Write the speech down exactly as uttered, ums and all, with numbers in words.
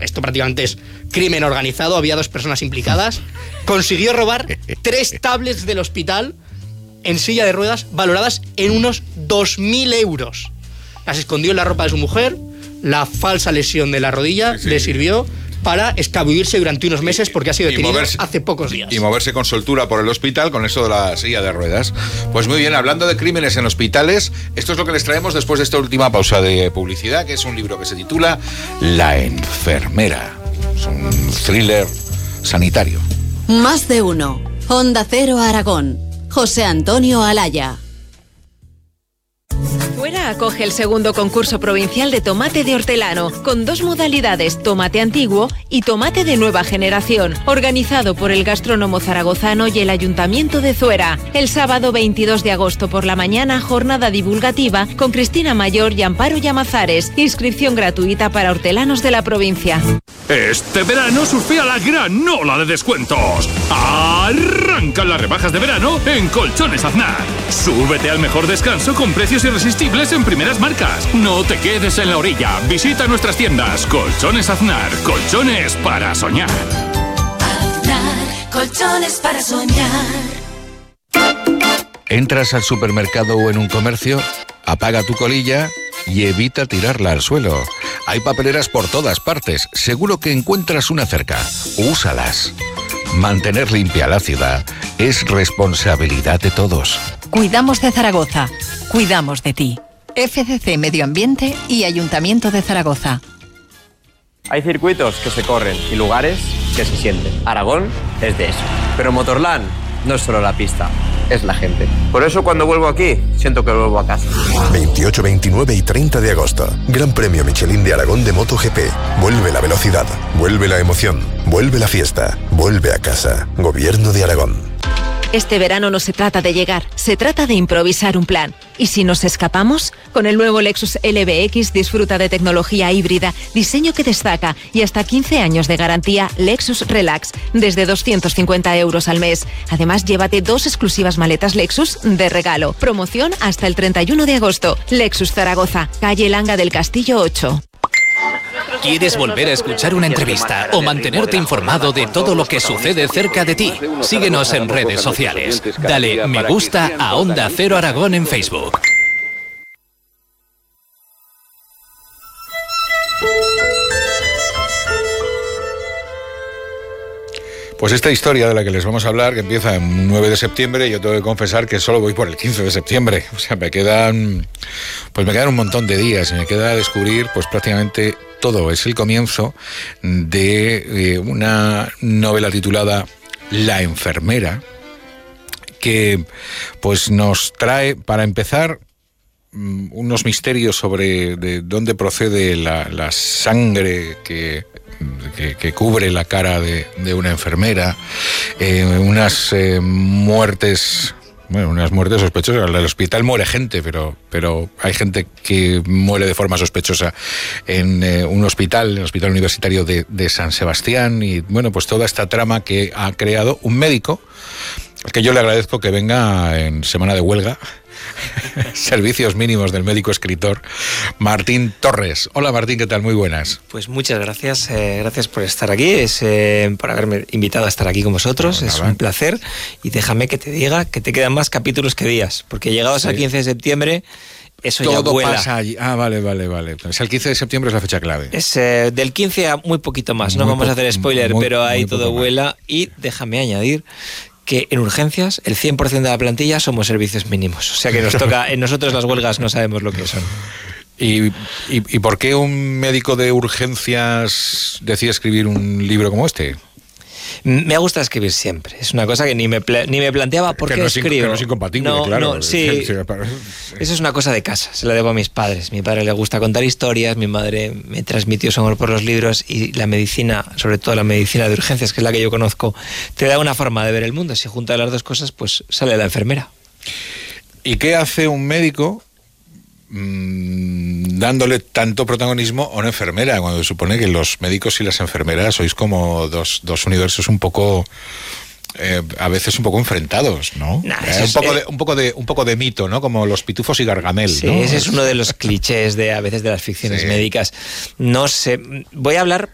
esto prácticamente es crimen organizado, había dos personas implicadas, consiguió robar tres tablets del hospital en silla de ruedas valoradas en unos dos mil euros. Las escondió en la ropa de su mujer, la falsa lesión de la rodilla sí, sí. le sirvió para escabullirse durante unos meses porque ha sido detenido moverse, hace pocos días. Y moverse con soltura por el hospital con eso de la silla de ruedas. Pues muy bien, hablando de crímenes en hospitales, esto es lo que les traemos después de esta última pausa de publicidad, que es un libro que se titula La enfermera. Es un thriller sanitario. Más de uno. Onda Cero Aragón. José Antonio Alaya. Fuera acoge el segundo concurso provincial de tomate de hortelano, con dos modalidades, tomate antiguo y tomate de nueva generación, organizado por el gastrónomo zaragozano y el Ayuntamiento de Zuera. El sábado veintidós de agosto por la mañana, jornada divulgativa con Cristina Mayor y Amparo Llamazares. Inscripción gratuita para hortelanos de la provincia. Este verano surfea la gran ola de descuentos. Arrancan las rebajas de verano en Colchones Aznar. Súbete al mejor descanso con precios irresistibles en primeras marcas. No te quedes en la orilla. Visita nuestras tiendas. Colchones Aznar. Colchones para soñar. Aznar. Colchones para soñar. Entras al supermercado o en un comercio, apaga tu colilla y evita tirarla al suelo. Hay papeleras por todas partes. Seguro que encuentras una cerca. Úsalas. Mantener limpia la ciudad es responsabilidad de todos. Cuidamos de Zaragoza. Cuidamos de ti. F C C Medio Ambiente y Ayuntamiento de Zaragoza. Hay circuitos que se corren y lugares que se sienten. Aragón es de eso. Pero Motorland no es solo la pista, es la gente. Por eso cuando vuelvo aquí, siento que vuelvo a casa. veintiocho, veintinueve y treinta de agosto. Gran Premio Michelin de Aragón de MotoGP. Vuelve la velocidad, vuelve la emoción, vuelve la fiesta, vuelve a casa. Gobierno de Aragón. Este verano no se trata de llegar, se trata de improvisar un plan. ¿Y si nos escapamos? Con el nuevo Lexus L B X disfruta de tecnología híbrida, diseño que destaca y hasta quince años de garantía Lexus Relax, desde doscientos cincuenta euros al mes. Además, llévate dos exclusivas maletas Lexus de regalo. Promoción hasta el treinta y uno de agosto. Lexus Zaragoza, calle Langa del Castillo ocho. ¿Quieres volver a escuchar una entrevista o mantenerte informado de todo lo que sucede cerca de ti? Síguenos en redes sociales. Dale me gusta a Onda Cero Aragón en Facebook. Pues esta historia de la que les vamos a hablar, que empieza el nueve de septiembre, yo tengo que confesar que solo voy por el quince de septiembre. O sea, me quedan, pues me quedan un montón de días y me queda descubrir pues prácticamente todo. Es el comienzo de eh, una novela titulada La enfermera, que pues nos trae, para empezar, unos misterios sobre de dónde procede la, la sangre que... Que, que cubre la cara de, de una enfermera, eh, unas eh, muertes, bueno, unas muertes sospechosas. En el hospital muere gente, pero, pero hay gente que muere de forma sospechosa en eh, un hospital, el Hospital Universitario de, de San Sebastián, y bueno, pues toda esta trama que ha creado un médico, al que yo le agradezco que venga en semana de huelga, servicios mínimos del médico escritor, Martín Torres. Hola Martín, ¿qué tal? Muy buenas. Pues muchas gracias, eh, gracias por estar aquí, es, eh, por haberme invitado a estar aquí con vosotros, no, es un placer, y déjame que te diga que te quedan más capítulos que días, porque llegados sí. al quince de septiembre, eso todo ya vuela. Pasa allí. Ah, vale, vale, vale. Pues el quince de septiembre es la fecha clave. Es eh, del quince a muy poquito más, muy no vamos po- a hacer spoiler, muy, pero ahí todo vuela, más. Y déjame añadir que en urgencias el cien por ciento de la plantilla somos servicios mínimos. O sea que nos toca, en nosotros las huelgas no sabemos lo que son. ¿Y, y, y por qué un médico de urgencias decide escribir un libro como este? Me gusta escribir siempre. Es una cosa que ni me, pla- ni me planteaba por qué no es escribo. Que no es incompatible, no, claro. No, sí. Eso es una cosa de casa. Se la debo a mis padres. Mi padre le gusta contar historias. Mi madre me transmitió su amor por los libros. Y la medicina, sobre todo la medicina de urgencias, que es la que yo conozco, te da una forma de ver el mundo. Si juntas las dos cosas, pues sale la enfermera. ¿Y qué hace un médico mmm, dándole tanto protagonismo a una enfermera, cuando se supone que los médicos y las enfermeras sois como dos, dos universos un poco eh, a veces un poco enfrentados, ¿no? Nah, eh, un, es, poco eh, de, un poco de un poco de mito, ¿no? Como los pitufos y Gargamel, sí, ¿no? Ese es uno de los clichés de a veces de las ficciones sí. médicas. No sé, voy a hablar